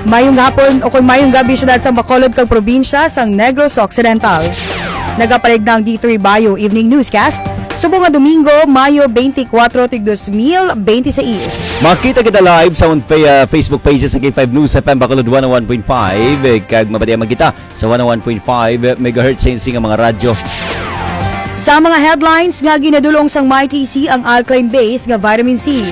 Mayong hapon o kung mayong gabi syudad sa Bacolod kag probinsya sang Negros Occidental. Nagapalig ng D3 Bio Evening Newscast. Subo nga Domingo, Mayo 24, 2026. Makita kita live sa Facebook pages ng K5 News FM Bacolod 101.5 kag mabadiyaman kita sa 101.5 MHz sa mga radyo. Sa mga headlines nga ginadulong sang MyTC ang alkaline base nga vitamin C.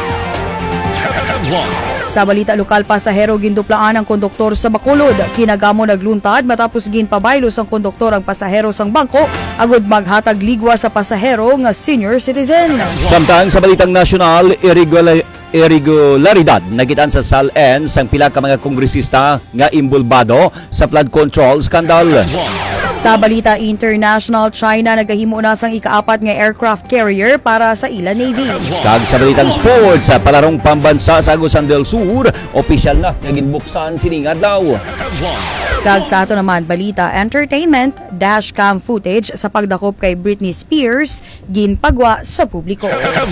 Sa balita lokal, pasahero ginduplaan ang konduktor sa Bacolod. Kinagamo nagluntad matapos ginpabaylo sang konduktor ang pasahero sang bangko agud maghatag ligwa sa pasahero nga senior citizen. Samtang sa balitang nasyonal, irregularidad nagitan sa SALN sang pila ka mga kongresista nga imbulbado sa flood control scandal. Sa balita international, China nagahimo na sang ika-4 nga aircraft carrier para sa ila Navy. Kag sa balitang sports, sa palarong pambansa sa Agusan del Sur, opisyal na naginbuksan sining adlaw. Kag sa ato naman balita entertainment, dashcam footage sa pagdakop kay Britney Spears ginpagwa sa publiko.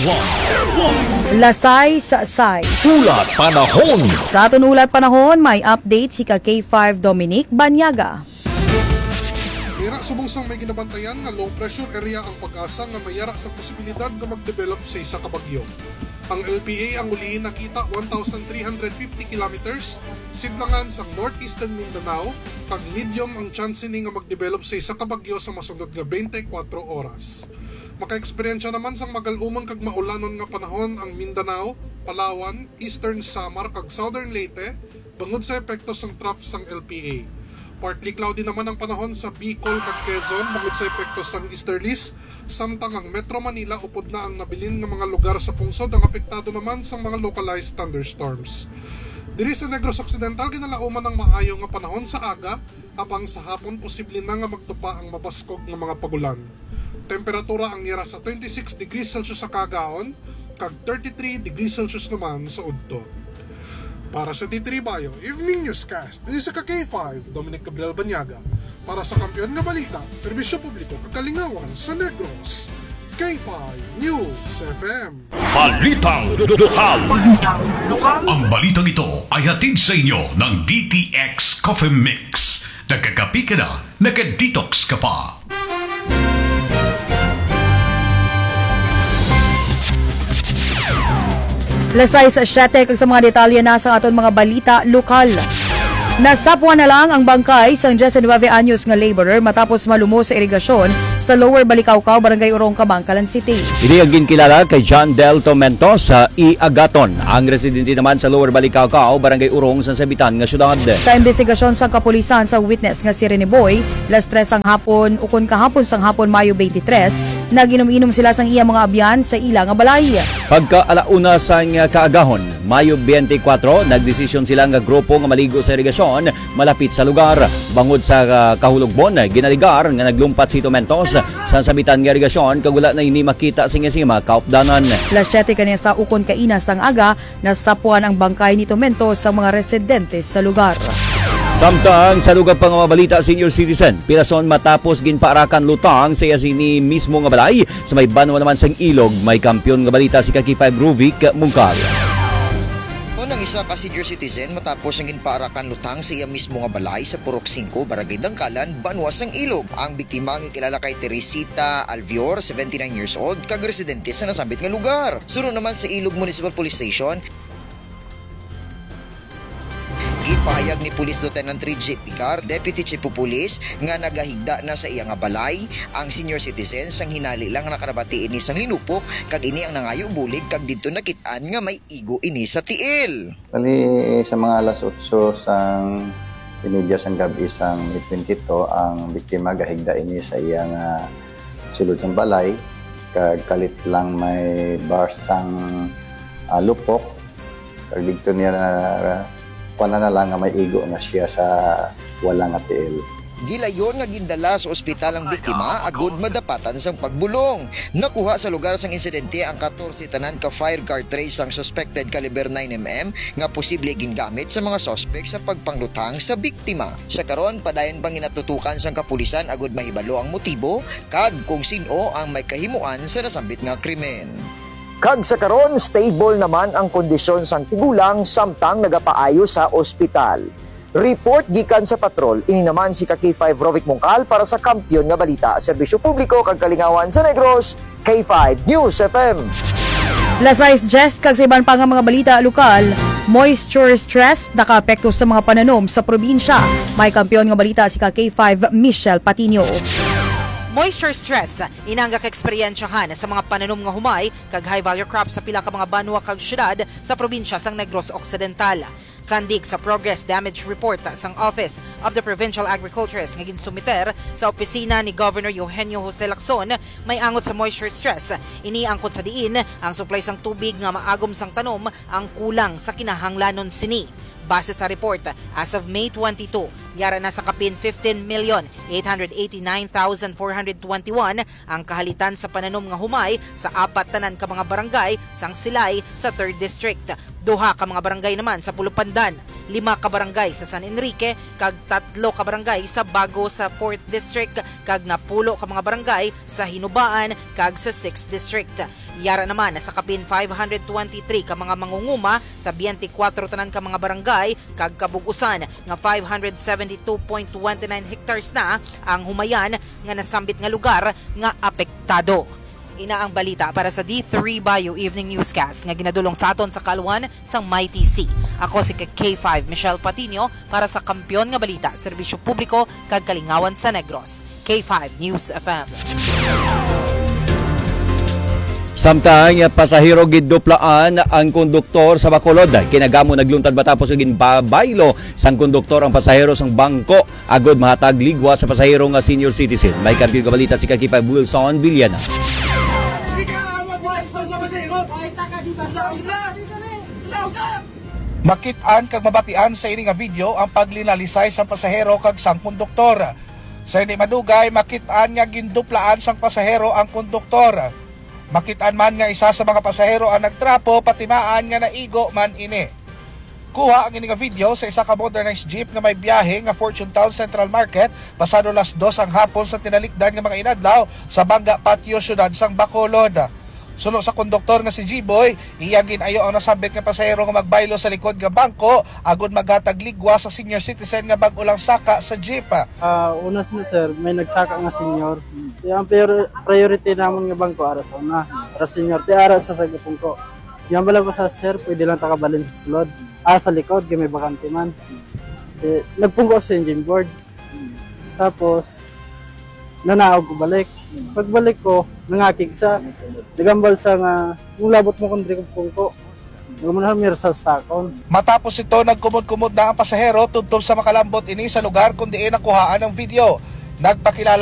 Lasay sa say. Ulat panahon. Sa aton ulat panahon, may update si K5 Dominic Banyaga. Ira subungsang may ginabantayan nga low pressure area ang pag-asa nga mayara sa posibilidad nga mag-develop sa isa ka bagyo. Ang LPA ang uliin nakita 1,350 kilometers sidlangan sa northeastern Mindanao kag medium ang chance ni nga mag-develop sa isa ka bagyo sa masugod nga 24 oras. Maka-eksperyensya naman sang magalumon kag maulanon nga panahon ang Mindanao, Palawan, Eastern Samar kag Southern Leyte bangod sa epekto sang trough sang LPA. Partly cloudy naman ang panahon sa Bicol kag Quezon bangod sa epekto sang easterlies, samtang ang Metro Manila upod na ang nabilin nga mga lugar sa pungsod ang apektado naman sang mga localized thunderstorms. Diri sa Negros Occidental ginalauman ng maayo nga panahon sa aga, apang sa hapon posible na nga magtupa ang mabaskog nga mga pagulan. Temperatura ang nira sa 26 degrees Celsius sa Cagaon, kag 33 degrees Celsius naman sa Udto. Para sa D3 Bio Evening Newscast, ini sa K5 Dominic Gabriel Banyaga. Para sa kampiyon nga balita, serbisyo publiko kagalingawan sa Negros. K5 News FM. Balitang lokal. Ang balitang ito ay hatid sa inyo ng DTX Coffee Mix. Nagkakapi ka na, nagka-detox ka pa. Lasay sa 7 kag sa mga detalye na sa aton mga balita lokal. Nasapwa na lang ang bangkay sang 19 anyos nga laborer matapos malumo sa irigasyon sa Lower Balikawkaw, Barangay Urong, Cabangcalan City. Ini ang ginkilala kay John Del Tomento sa Agaton. Ang residente naman sa Lower Balikawkaw, Barangay Urong, sa Sabitan nga syudad. Sa investigasyon sang kapulisan sa witness nga si Rene Boy, las 3 ang hapon ukon kahapon sang hapon Mayo 23, naginom-inom sila sang iya mga abyan sa ila nga balay. Pagka alauna sang kaagahon, Mayo 24, nagdesisyon sila nga grupo nga maligo sa irigasyon malapit sa lugar. Bangod sa kahulugbon, ginaligar nga naglumpat si Tomentos sa sabitan nga irigasyon kag wala na ini makita singa-singa kaupdanan. Las 7 kaniya sa ukon kaina sang aga, nasapuan ang bangkay ni Tomentos sa mga residente sa lugar. Samtang sa lugar pang mga balita, senior citizen, pirason matapos ginpaarakan lutang sa sini mismo nga balay. Sa may banwa naman sang ilog, may kampyon nga balita si K5 Ruvik Mungkal. Ang isa ka senior citizen matapos ang ginpaarakan lutang sa iya mismo nga balay sa Purok 5, Barangay Dangkalan, Banwas ng Ilog. Ang biktima ang kilala kay Teresita Alvior, 79 years old, kag residente sa nasabit nga lugar. Sunod naman sa Ilog Municipal Police Station, ipahayag ni Police Lieutenant J. Picar, Deputy Chief of Police, nga nagahigda na sa iya nga balay ang senior citizen sang hinali lang nakarabati ini sang linupok kag ini ang nangayo bulig kag didto nakit-an nga may igo ini sa tiil. Bali sa mga alas 8 sang pinidya sang gabi sang 22 ang biktima gahigda ini sa iya nga sulod sang balay kag kalit lang may bars sang lupok kag didto niya na lang nga may igo na siya sa walang atiil. Gilayon nga gindala sa ospital ang biktima agud madapatan sang pagbulong. Nakuha sa lugar sang insidente ang 14 tanan ka fire cartridge sang suspected caliber 9mm nga posible gingamit sa mga suspect sa pagpanglutang sa biktima. Sa karon padayon pang ginatutukan sang kapulisan agud mahibalo ang motibo kag kung sino ang may kahimuan sa nasambit nga krimen. Kag sa karon stable naman ang kondisyon sang tigulang samtang nagapaayo sa ospital. Report gikan sa patrol, ini naman si K5 Rovic Mungkal para sa Kampiyon nga Balita, Serbisyo Publiko kag Kalingawan sa Negros, K5 News FM. Lasais Jess kag sa iban pa nga mga balita lokal, moisture stress nakaapekto sa mga pananom sa probinsya. May kampiyon nga balita si K5 Michelle Patino. Moisture stress inanga ka-eksperyensyahan sa mga pananom nga humay kag high value crops sa pila ka mga banwa kag syudad sa probinsya sang Negros Occidental. Sandig sa progress damage report sang Office of the Provincial Agriculturist nga ginsumiter sa opisina ni Governor Eugenio Jose Lacson, may angot sa moisture stress. Iniangkot sa diin ang supply sang tubig nga maagom sang tanom ang kulang sa kinahanglanon sini. Base sa report, as of May 22, yara na sa kapin 15,889,421 ang kahalitan sa pananom nga humay sa 4 tanan ka mga barangay sang Silay sa 3rd District. 2 ka mga barangay naman sa Pulupandan, 5 ka barangay sa San Enrique, kag 3 ka barangay sa Bago sa 4th District, kag 10 ka mga barangay sa Hinubaan, kag sa 6th District. Yara naman sa kapin 523 ka mga mangunguma sa 24 tanan ka mga barangay, kag kabugusan nga 572.29 hectares na ang humayan nga nasambit nga lugar nga apektado. Ina ang balita para sa D3 Bio Evening Newscast nga ginadulong sa aton sa Kalwan sang Mighty C. Ako si K5 Michelle Patino para sa Kampiyon nga Balita, Serbisyo Publiko kag Kalingawan sa Negros, K5 News FM. Samtang pasahero giduplaan ang konduktor sa Bacolod. Kinagamo nagluntad matapos igin babaylo sang konduktor ang pasahero sang bangko agod mahatag ligwa sa pasahero nga senior citizen. May kampiyon nga balita si K5 Wilson Villana. Makit-an kag mabatian sa ini nga video ang paglinalisay sa pasahero kag sang konduktor. Sa ini madugay, makit-an nga ginduplaan sang pasahero ang konduktor. Makit-an man nga isa sa mga pasahero ang nagtrapo, patimaan nga naigo man ini. Kuha ang ini nga video sa isa ka modernized jeep nga may biyahe nga Fortune Town Central Market pasado 2:00 ang hapon sa tinalikdan nga mga inadlaw sa Banga Patio, syudad sang Bacolod. Suno sa konduktor nga si G-Boy, iyagin ayo ang nasabit nga pasahero nga magbaylo sa likod nga bangko agud maghatag ligwa sa senior citizen nga bag ulang saka sa jeep. Una sir, may nagsaka nga senior. Yung priority namon nga bangko ara sa una, para senior ti ara sa sagapon ko. Yan bala ko sa sir, pwede lang takabalin sa sulod. Sa likod kay may bakante man. Nagpungko sa engine board. Tapos nanaog ko balik. Pagbalik ko, nangakig sa nagambal sa nga yung labot mo kung pungko. Nagmunamir sa sakon. Matapos ito, nagkumod-kumod na ang pasahero tungtol sa makalambot ini sa lugar kung diin nakuhaan ng video. Nagpakilala